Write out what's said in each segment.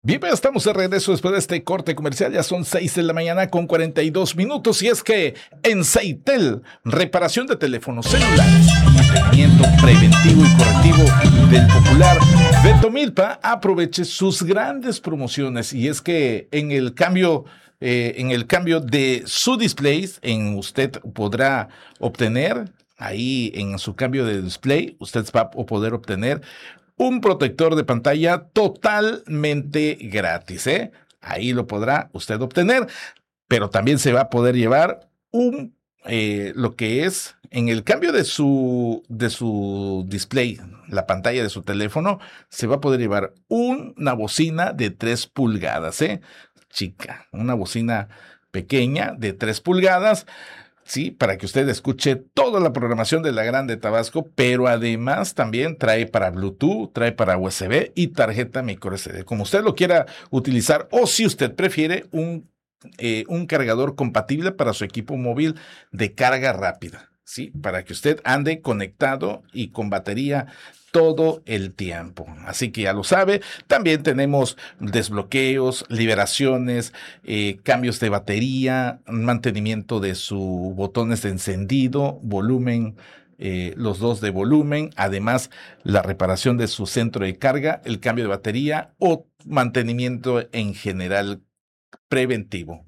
Bien, pues estamos de regreso después de este corte comercial. Ya son 6 de la mañana con 42 minutos. Y es que en Seitel, reparación de teléfonos celulares, mantenimiento preventivo y correctivo del popular Beto Milpa, aproveche sus grandes promociones. Y es que en el cambio de su display, usted podrá obtener, ahí en su cambio de display, usted va a poder obtener un protector de pantalla totalmente gratis, ¿eh? Ahí lo podrá usted obtener, pero también se va a poder llevar lo que es en el cambio de su display, la pantalla de su teléfono, se va a poder llevar una bocina de 3 pulgadas, ¿eh? Chica, una bocina pequeña de 3 pulgadas. Sí, para que usted escuche toda la programación de la Grande Tabasco, pero además también trae para Bluetooth, trae para USB y tarjeta microSD, como usted lo quiera utilizar, o si usted prefiere un cargador compatible para su equipo móvil de carga rápida, ¿sí? Para que usted ande conectado y con batería todo el tiempo. Así que ya lo sabe, también tenemos desbloqueos, liberaciones, cambios de batería, mantenimiento de sus botones de encendido, volumen, los dos de volumen, además la reparación de su centro de carga, el cambio de batería o mantenimiento en general preventivo.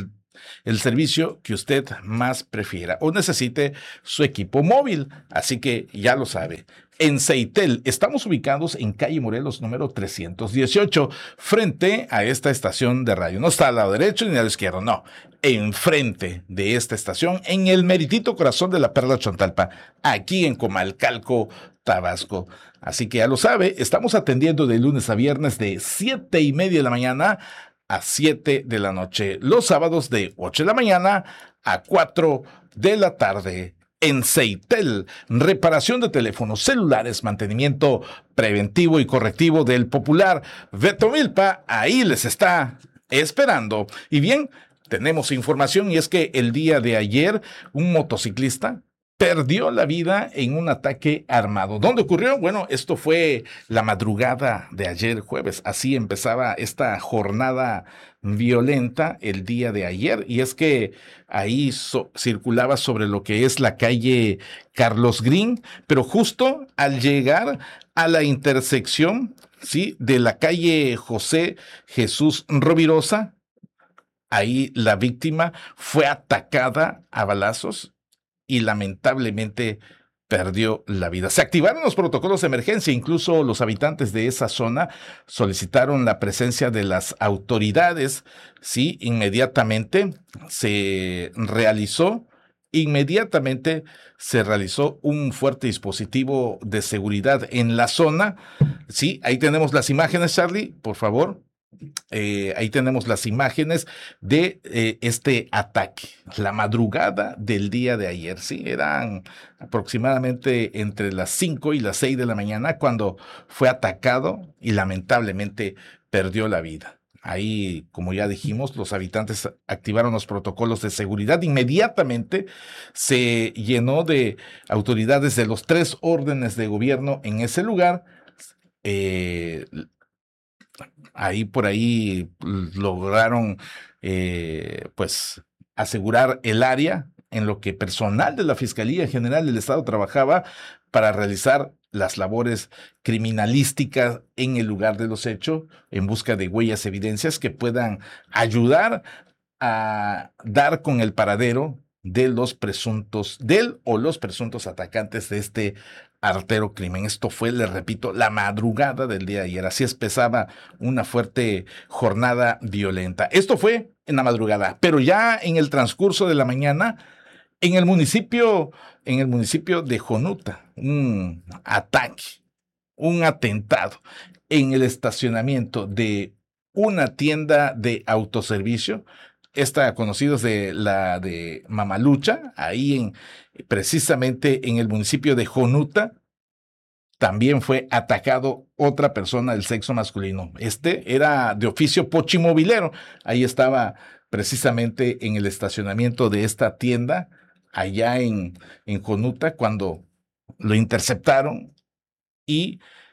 El servicio que usted más prefiera o necesite su equipo móvil. Así que ya lo sabe. En Seitel estamos ubicados en calle Morelos número 318, frente a esta estación de radio. No está al lado derecho ni al izquierdo, no. Enfrente de esta estación, en el meritito corazón de la Perla Chontalpa, aquí en Comalcalco, Tabasco. Así que ya lo sabe, estamos atendiendo de lunes a viernes de 7:30 de la mañana a 7 de la noche, los sábados de 8 de la mañana a 4 de la tarde. En Seitel, reparación de teléfonos celulares, mantenimiento preventivo y correctivo del popular Beto Milpa, ahí les está esperando. Y bien, tenemos información y es que el día de ayer un motociclista perdió la vida en un ataque armado. ¿Dónde ocurrió? Bueno, esto fue la madrugada de ayer jueves. Así empezaba esta jornada violenta el día de ayer. Y es que ahí circulaba sobre lo que es la calle Carlos Green, pero justo al llegar a la intersección, ¿sí?, de la calle José Jesús Rovirosa, ahí la víctima fue atacada a balazos y lamentablemente perdió la vida. Se activaron los protocolos de emergencia, incluso los habitantes de esa zona solicitaron la presencia de las autoridades. Sí, inmediatamente se realizó un fuerte dispositivo de seguridad en la zona. Sí, ahí tenemos las imágenes, Charlie, por favor. Ahí tenemos las imágenes de este ataque, la madrugada del día de ayer, sí, eran aproximadamente entre las 5 y las 6 de la mañana cuando fue atacado y lamentablemente perdió la vida. Ahí, como ya dijimos, los habitantes activaron los protocolos de seguridad. Inmediatamente se llenó de autoridades de los 3 órdenes de gobierno en ese lugar. Ahí por ahí lograron pues asegurar el área en lo que personal de la Fiscalía General del Estado trabajaba para realizar las labores criminalísticas en el lugar de los hechos en busca de huellas, evidencias que puedan ayudar a dar con el paradero de los presuntos atacantes de este artero crimen. Esto fue, les repito, la madrugada del día de ayer. Así empezaba una fuerte jornada violenta. Esto fue en la madrugada, pero ya en el transcurso de la mañana, en el municipio de Jonuta, un ataque, un atentado en el estacionamiento de una tienda de autoservicio, esta conocida de la de Mamalucha, ahí precisamente en el municipio de Jonuta. También fue atacado otra persona del sexo masculino. Este era de oficio pochimovilero. Ahí estaba precisamente en el estacionamiento de esta tienda, allá en Jonuta, cuando lo interceptaron y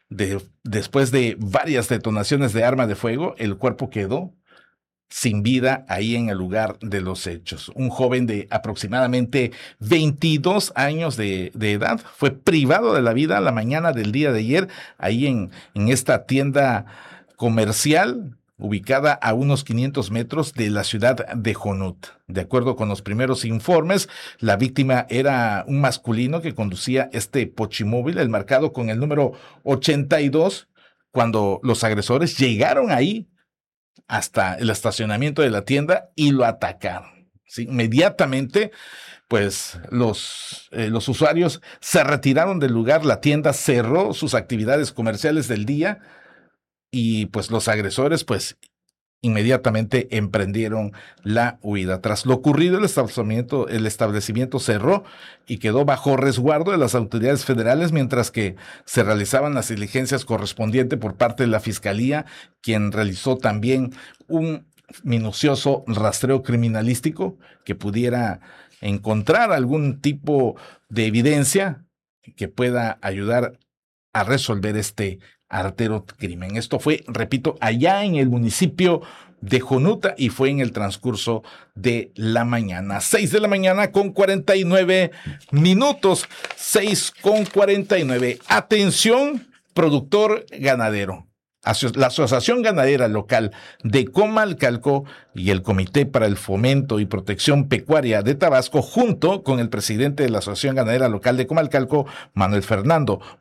Después de varias detonaciones de arma de fuego, el cuerpo quedó sin vida ahí en el lugar de los hechos. Un joven de aproximadamente 22 años de edad fue privado de la vida la mañana del día de ayer ahí en esta tienda comercial ubicada a unos 500 metros de la ciudad de Jonut. De acuerdo con los primeros informes, la víctima era un masculino que conducía este pochimóvil, el marcado con el número 82, cuando los agresores llegaron ahí hasta el estacionamiento de la tienda y lo atacaron. ¿Sí? Inmediatamente, pues los usuarios se retiraron del lugar, la tienda cerró sus actividades comerciales del día y pues los agresores, pues inmediatamente emprendieron la huida. Tras lo ocurrido, el establecimiento cerró y quedó bajo resguardo de las autoridades federales mientras que se realizaban las diligencias correspondientes por parte de la Fiscalía, quien realizó también un minucioso rastreo criminalístico que pudiera encontrar algún tipo de evidencia que pueda ayudar a resolver este artero crimen. Esto fue, repito, allá en el municipio de Jonuta y fue en el transcurso de la mañana. 6 de la mañana con 49 minutos. 6 con 49. Atención, productor ganadero. La Asociación Ganadera Local de Comalcalco y el Comité para el Fomento y Protección Pecuaria de Tabasco, junto con el presidente de la Asociación Ganadera Local de Comalcalco, Manuel Fernando